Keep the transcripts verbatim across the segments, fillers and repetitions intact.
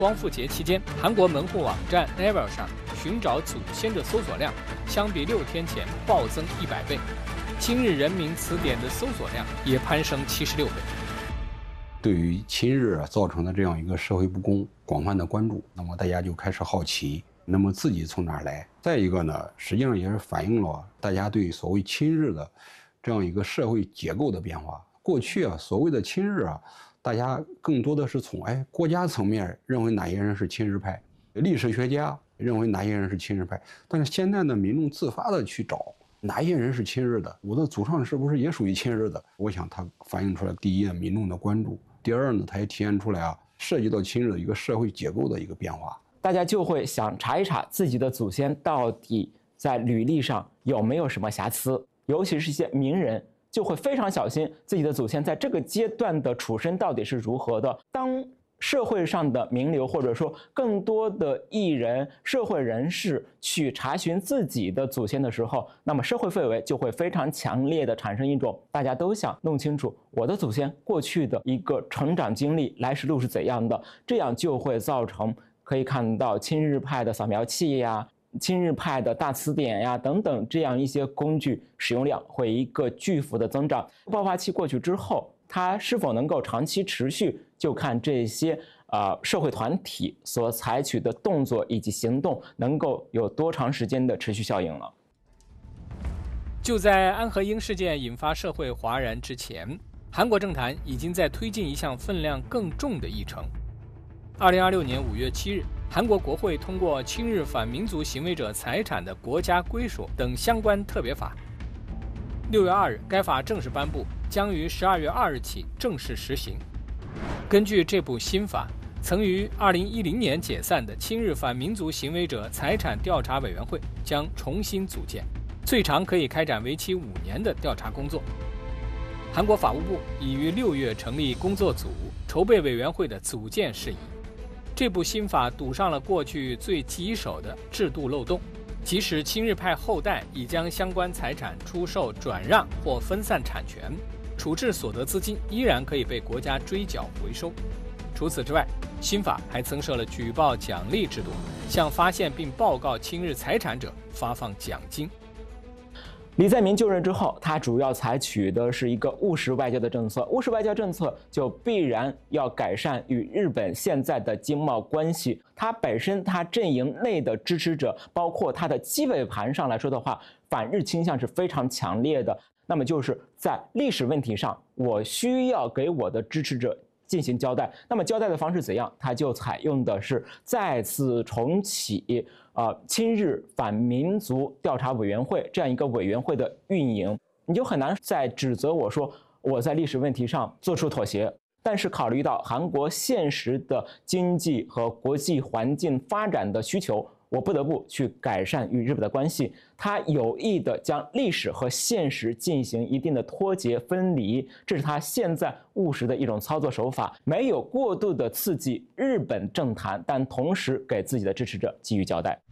光复节期间，韩国门户网站 Naver 上寻找祖先的搜索量相比六天前暴增一百倍，亲日人民词典的搜索量也攀升七十六倍。 对于亲日造成的这样一个社会不公广泛的关注，那么大家就开始好奇，那么自己从哪儿来？再一个呢，实际上也是反映了大家对所谓亲日的这样一个社会结构的变化。过去啊，所谓的亲日啊，大家更多的是从哎国家层面认为哪些人是亲日派，历史学家认为哪些人是亲日派，但是现在呢，民众自发的去找哪些人是亲日的，我的祖上是不是也属于亲日的？我想它反映出来，第一呢，民众的关注；第二呢，它也体现出来啊，涉及到亲日的一个社会结构的一个变化。 大家就会想查一查自己的祖先到底在履历上有没有什么瑕疵，尤其是一些名人。就会非常小心自己的祖先在这个阶段的出身到底是如何的。当社会上的名流或者说更多的艺人、社会人士去查询自己的祖先的时候，那么社会氛围就会非常强烈的产生一种大家都想弄清楚我的祖先过去的一个成长经历、来时路是怎样的，这样就会造成可以看到亲日派的扫描器呀、亲日派的大词典呀等等这样一些工具使用量会一个巨幅的增长。爆发期过去之后，它是否能够长期持续，就看这些呃社会团体所采取的动作以及行动能够有多长时间的持续效应了。 就在安和英事件引发社会哗然之前，韩国政坛已经在推进一项分量更重的议程。二零二六年五月七日，韩国国会通过亲日反民族行为者财产的国家归属等相关特别法。六月二日，该法正式颁布，将于十二月二日起正式实行。根据这部新法，曾于二零一零年解散的亲日反民族行为者财产调查委员会将重新组建，最长可以开展为期五年的调查工作。韩国法务部已于六月成立工作组，筹备委员会的组建事宜。这部新法堵上了过去最棘手的制度漏洞，即使亲日派后代已将相关财产出售、转让或分散产权，处置所得资金依然可以被国家追缴回收。除此之外，新法还增设了举报奖励制度，向发现并报告亲日财产者发放奖金。 李在明就任之后，他主要采取的是一个务实外交的政策。务实外交政策就必然要改善与日本现在的经贸关系。他本身，他阵营内的支持者，包括他的基本盘上来说的话，反日倾向是非常强烈的。那么就是在历史问题上，我需要给我的支持者进行交代。那么交代的方式怎样？他就采用的是再次重启呃亲日反民族调查委员会这样一个委员会的运营。你就很难再指责我说我在历史问题上做出妥协。但是考虑到韩国现实的经济和国际环境发展的需求，我不得不去改善与日本的关系。他有意的将历史和现实进行一定的脱节分离，这是他现在务实的一种操作手法，没有过度的刺激日本政坛，但同时给自己的支持者给予交代。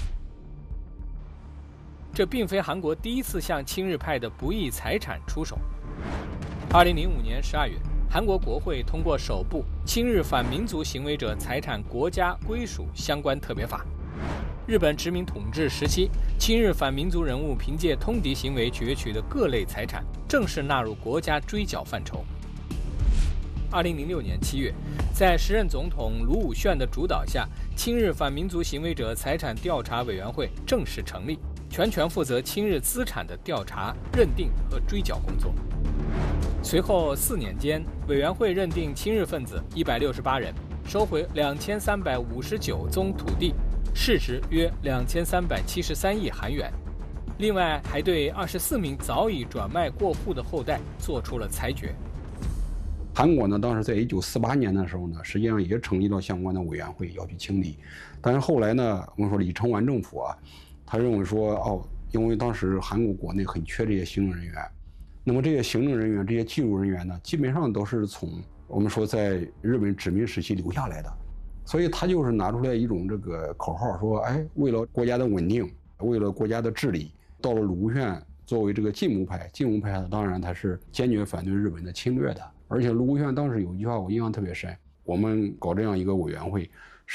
这并非韩国第一次向亲日派的不义财产出手。二零零五年十二月，韩国国会通过首部亲日反民族行为者财产国家归属相关特别法。日本殖民统治时期，亲日反民族人物凭借通敌行为攫取的各类财产，正式纳入国家追缴范畴。二零零六年七月，在时任总统卢武铉的主导下，亲日反民族行为者财产调查委员会正式成立，全权负责亲日资产的调查、认定和追缴工作。随后四年间，委员会认定亲日分子一百六十八人，收回两千三百五十九宗土地，市值约两千三百七十三亿韩元。另外，还对二十四名早已转卖过户的后代做出了裁决。 韩国呢，当时在一九四八年的时候呢，实际上也成立了相关的委员会要去清理。但是后来呢，我们说李承晚政府啊，他认为说哦，因为当时韩国国内很缺这些行政人员，那么这些行政人员、这些技术人员呢，基本上都是从我们说在日本殖民时期留下来的，所以他就是拿出来一种这个口号，说哎，为了国家的稳定，为了国家的治理，到了卢武铉作为这个进步派，进步派呢，当然他是坚决反对日本的侵略的。而且卢武铉当时有一句话我印象特别深，我们搞这样一个委员会，